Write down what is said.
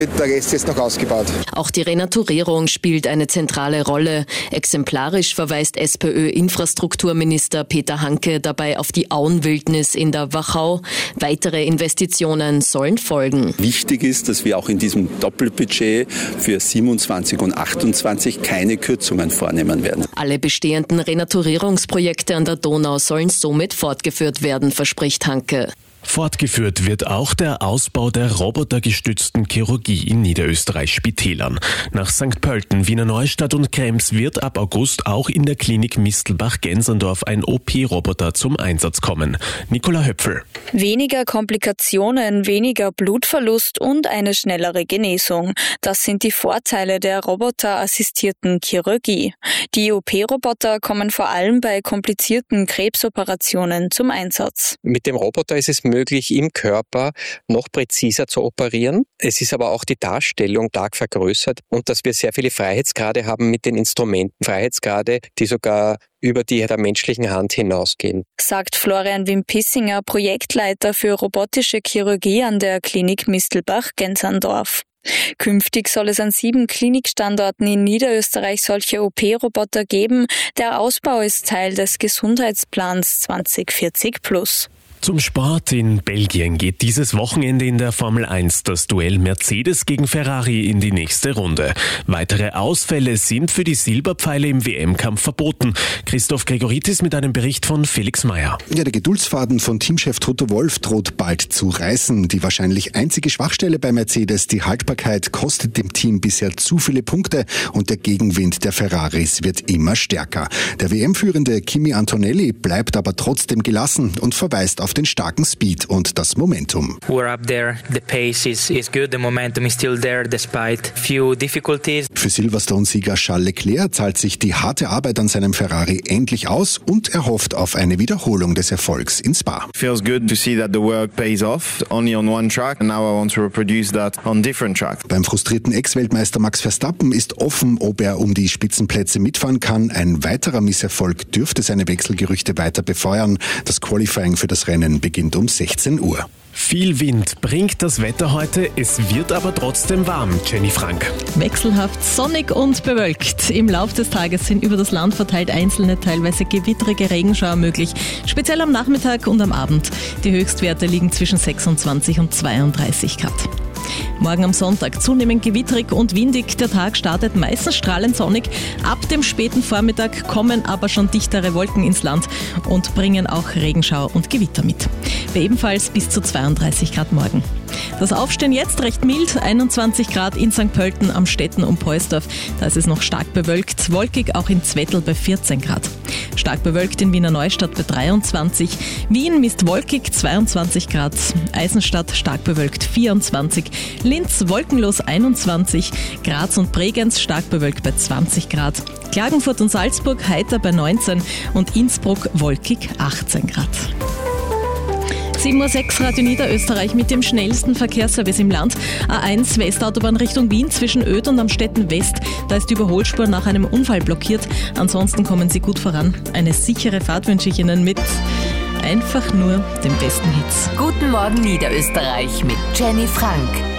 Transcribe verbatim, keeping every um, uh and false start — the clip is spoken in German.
Der Rest ist noch ausgebaut. Auch die Renaturierung spielt eine zentrale Rolle. Exemplarisch verweist SPÖ-Infrastrukturminister Peter Hanke dabei auf die Auenwildnis in der Wachau. Weitere Investitionen sollen folgen. Wichtig ist, dass wir auch in diesem Doppelbudget für siebenundzwanzig und achtundzwanzig keine Kürzungen vornehmen werden. Alle bestehenden Renaturierungsprojekte an der Donau sollen somit fortgeführt werden, verspricht Hanke. Fortgeführt wird auch der Ausbau der robotergestützten Chirurgie in Niederösterreichs Spitälern. Nach Sankt Pölten, Wiener Neustadt und Krems wird ab August auch in der Klinik Mistelbach-Gensendorf ein O P-Roboter zum Einsatz kommen. Nicola Höpfel. Weniger Komplikationen, weniger Blutverlust und eine schnellere Genesung. Das sind die Vorteile der roboterassistierten Chirurgie. Die O P-Roboter kommen vor allem bei komplizierten Krebsoperationen zum Einsatz. Mit dem Roboter ist es möglich, im Körper noch präziser zu operieren. Es ist aber auch die Darstellung stark vergrößert und dass wir sehr viele Freiheitsgrade haben mit den Instrumenten. Freiheitsgrade, die sogar über die der menschlichen Hand hinausgehen. Sagt Florian Wimpissinger, Projektleiter für robotische Chirurgie an der Klinik Mistelbach-Gensendorf. Künftig soll es an sieben Klinikstandorten in Niederösterreich solche O P-Roboter geben. Der Ausbau ist Teil des Gesundheitsplans zwanzig vierzig plus. Zum Sport. In Belgien geht dieses Wochenende in der Formel eins das Duell Mercedes gegen Ferrari in die nächste Runde. Weitere Ausfälle sind für die Silberpfeile im W M-Kampf verboten. Christoph Gregoritis mit einem Bericht von Felix Meyer. Ja, der Geduldsfaden von Teamchef Toto Wolff droht bald zu reißen. Die wahrscheinlich einzige Schwachstelle bei Mercedes, die Haltbarkeit, kostet dem Team bisher zu viele Punkte und der Gegenwind der Ferraris wird immer stärker. Der W M-Führende Kimi Antonelli bleibt aber trotzdem gelassen und verweist auf den starken Speed und das Momentum. We're up there. The pace is, is good. The momentum is still there despite few difficulties. Für Silverstone-Sieger Charles Leclerc zahlt sich die harte Arbeit an seinem Ferrari endlich aus und er hofft auf eine Wiederholung des Erfolgs in Spa. Feels good to see that the work pays off only on one track and now I want to reproduce that on different tracks. Beim frustrierten Ex-Weltmeister Max Verstappen ist offen, ob er um die Spitzenplätze mitfahren kann. Ein weiterer Misserfolg dürfte seine Wechselgerüchte weiter befeuern. Das Qualifying für das Rennen beginnt um sechzehn Uhr. Viel Wind bringt das Wetter heute, es wird aber trotzdem warm. Jenny Frank. Wechselhaft sonnig und bewölkt. Im Laufe des Tages sind über das Land verteilt einzelne, teilweise gewittrige Regenschauer möglich, speziell am Nachmittag und am Abend. Die Höchstwerte liegen zwischen sechsundzwanzig und zweiunddreißig Grad. Morgen am Sonntag zunehmend gewittrig und windig. Der Tag startet meistens strahlend sonnig. Ab dem späten Vormittag kommen aber schon dichtere Wolken ins Land und bringen auch Regenschauer und Gewitter mit. Bei ebenfalls bis zu zweiunddreißig Grad morgen. Das Aufstehen jetzt recht mild, einundzwanzig Grad in Sankt Pölten, am Stetten und Poisdorf. Da ist es noch stark bewölkt, wolkig auch in Zwettl bei vierzehn Grad. Stark bewölkt in Wiener Neustadt bei dreiundzwanzig, Wien misst wolkig zweiundzwanzig Grad, Eisenstadt stark bewölkt vierundzwanzig, Linz wolkenlos einundzwanzig, Graz und Bregenz stark bewölkt bei zwanzig Grad, Klagenfurt und Salzburg heiter bei neunzehn und Innsbruck wolkig achtzehn Grad. sieben Uhr sechs Radio Niederösterreich mit dem schnellsten Verkehrsservice im Land. A eins Westautobahn Richtung Wien zwischen Öd und Amstetten West. Da ist die Überholspur nach einem Unfall blockiert. Ansonsten kommen Sie gut voran. Eine sichere Fahrt wünsche ich Ihnen mit einfach nur den besten Hits. Guten Morgen Niederösterreich mit Jenny Frank.